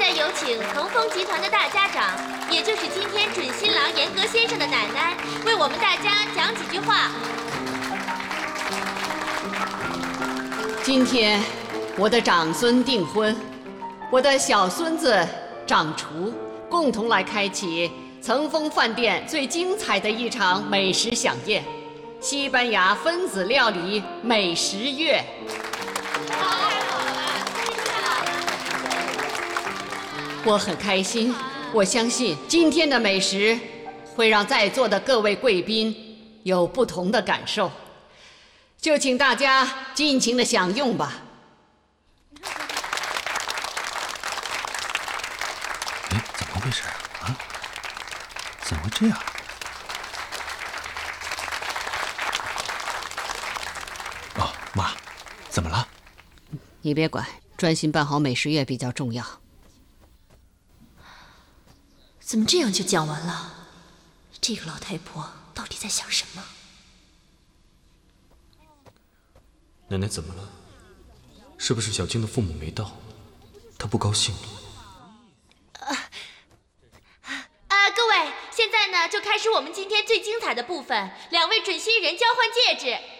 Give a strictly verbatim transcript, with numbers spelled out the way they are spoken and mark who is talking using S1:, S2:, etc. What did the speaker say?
S1: 在有请腾风集团的大家长，也就是今天准新郎严格先生的奶奶，为我们大家讲几句话。
S2: 今天，我的长孙订婚，我的小孙子掌厨，共同来开启层峰饭店最精彩的一场美食飨宴——西班牙分子料理美食月。我很开心，我相信今天的美食会让在座的各位贵宾有不同的感受，就请大家尽情的享用吧。
S3: 哎，怎么回事啊？啊？怎么会这样？哦，妈，怎么了？
S2: 你别管，专心办好美食月比较重要。
S4: 怎么这样就讲完了？这个老太婆到底在想什么？
S5: 奶奶怎么了？是不是小静的父母没到？她不高兴了。
S1: 啊啊！各位，现在呢就开始我们今天最精彩的部分，两位准新人交换戒指。